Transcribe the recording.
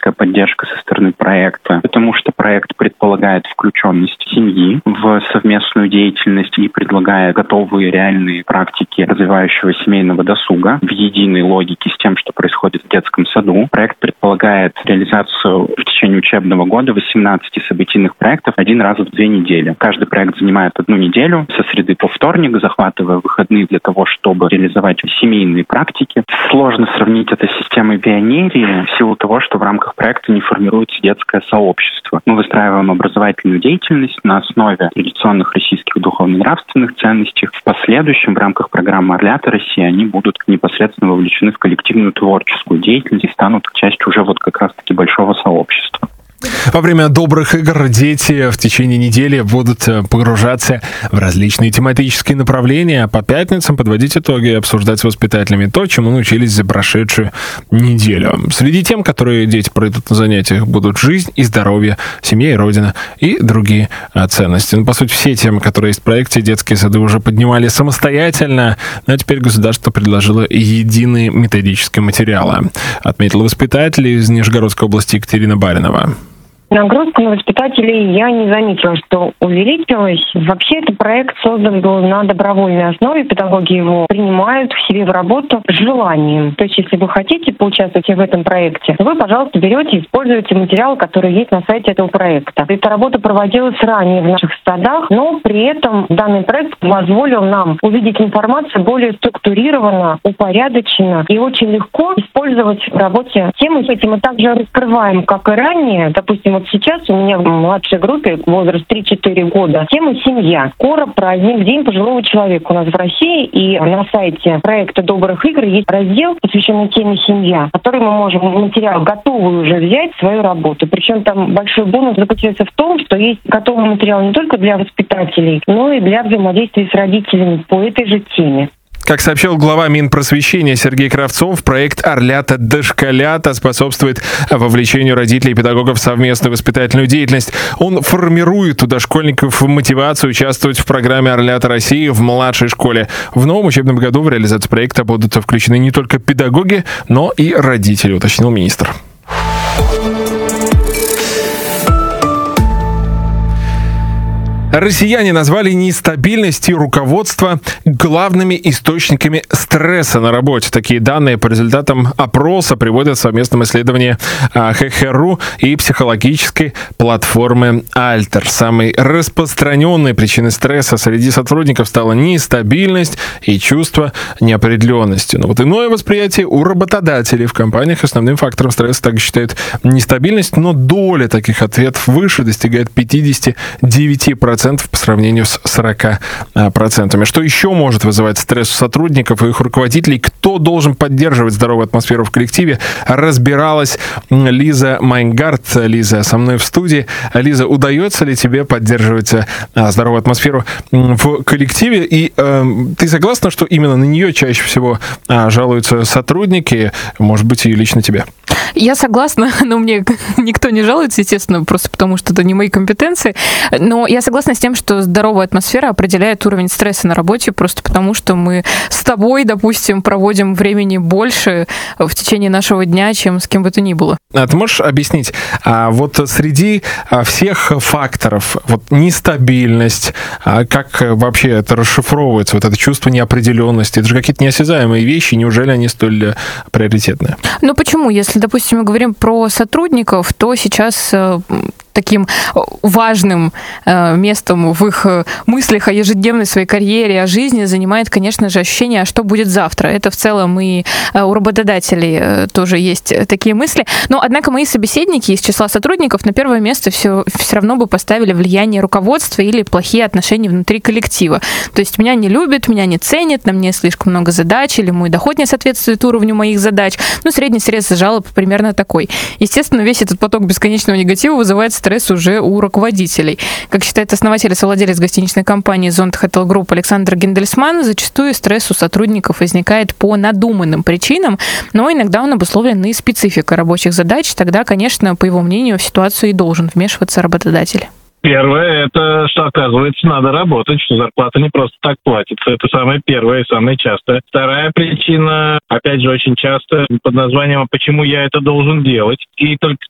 психологическая поддержка со стороны проекта, потому что проект предполагает включенность семьи в совместную деятельность и предлагает готовые реальные практики развивающего семейного досуга в единой логике с тем, что происходит в детском саду. Проект предполагает реализацию в течение учебного года 18 событийных проектов один раз в 2 недели. Каждый проект занимает 1 неделю со среды по вторник, захватывая выходные для того, чтобы реализовать семейные практики. Сложно сравнить это с системой пионерии в силу того, что в рамках проекта не формируется детское сообщество. Мы выстраиваем образовательную деятельность на основе традиционных российских духовно-нравственных ценностей. В последующем в рамках программы «Орлята России» они будут непосредственно вовлечены в коллективную творческую деятельность и станут частью уже как раз-таки большого сообщества. Во время добрых игр дети в течение недели будут погружаться в различные тематические направления, а по пятницам подводить итоги и обсуждать с воспитателями то, чему научились за прошедшую неделю. Среди тем, которые дети пройдут на занятиях, будут жизнь и здоровье, семья и родина и другие ценности. По сути, все темы, которые есть в проекте, детские сады уже поднимали самостоятельно, но теперь государство предложило единые методические материалы, отметила воспитатель из Нижегородской области Екатерина Баринова. Нагрузка на воспитателей я не заметила, что увеличилась. Вообще, этот проект создан был на добровольной основе. Педагоги его принимают к себе в работу с желанием. То есть, если вы хотите поучаствовать в этом проекте, вы, пожалуйста, берете и используете материал, который есть на сайте этого проекта. Эта работа проводилась ранее в наших садах, но при этом данный проект позволил нам увидеть информацию более структурированно, упорядоченно и очень легко использовать в работе темы. Эти мы также раскрываем, как и ранее. Допустим, сейчас у меня в младшей группе, возраст 3-4 года, тема «Семья». Скоро праздник, День пожилого человека у нас в России, и на сайте проекта «Добрых игр» есть раздел, посвященный теме «Семья», в который мы можем материал готовый уже взять в свою работу. Причем там большой бонус заключается в том, что есть готовый материал не только для воспитателей, но и для взаимодействия с родителями по этой же теме. Как сообщил глава Минпросвещения Сергей Кравцов, проект «Орлята дошколята» способствует вовлечению родителей и педагогов в совместную воспитательную деятельность. Он формирует у дошкольников мотивацию участвовать в программе «Орлята России» в младшей школе. В новом учебном году в реализацию проекта будут включены не только педагоги, но и родители, уточнил министр. Россияне назвали нестабильность и руководство главными источниками стресса на работе. Такие данные по результатам опроса приводят в совместном исследовании ХХРУ и психологической платформы Альтер. Самой распространенной причиной стресса среди сотрудников стала нестабильность и чувство неопределенности. Но иное восприятие у работодателей. В компаниях основным фактором стресса также считают нестабильность, но доля таких ответов выше, достигает 59%. По сравнению с 40%. Что еще может вызывать стресс у сотрудников и их руководителей? Кто должен поддерживать здоровую атмосферу в коллективе? Разбиралась Лиза Майнгард. Лиза со мной в студии. Лиза, удается ли тебе поддерживать здоровую атмосферу в коллективе? И ты согласна, что именно на нее чаще всего жалуются сотрудники? Может быть, и лично тебе? Я согласна, но мне никто не жалуется, естественно, просто потому что это не мои компетенции. Но я согласна с тем, что здоровая атмосфера определяет уровень стресса на работе, просто потому что мы с тобой, допустим, проводим времени больше в течение нашего дня, чем с кем бы то ни было. А ты можешь объяснить, среди всех факторов, нестабильность, как вообще это расшифровывается, это чувство неопределенности, это же какие-то неосязаемые вещи, неужели они столь приоритетные? Почему? Если, допустим, мы говорим про сотрудников, то сейчас таким важным местом в их мыслях о ежедневной своей карьере, о жизни занимает, конечно же, ощущение, что будет завтра. Это в целом и у работодателей тоже есть такие мысли. Но, однако, мои собеседники из числа сотрудников на первое место все равно бы поставили влияние руководства или плохие отношения внутри коллектива. То есть меня не любят, меня не ценят, на мне слишком много задач, или мой доход не соответствует уровню моих задач. Средний срез жалоб примерно такой. Естественно, весь этот поток бесконечного негатива вызывает стресс уже у руководителей. Как считает основатель и совладелец гостиничной компании «Зонт Хотел Групп» Александр Гендельсман, зачастую стресс у сотрудников возникает по надуманным причинам, но иногда он обусловлен и спецификой рабочих задач. Тогда, конечно, по его мнению, в ситуацию и должен вмешиваться работодатель. Первое, это что, оказывается, надо работать, что зарплата не просто так платится. Это самое первое и самое частое. Вторая причина, опять же, очень часто под названием «почему я это должен делать?». И только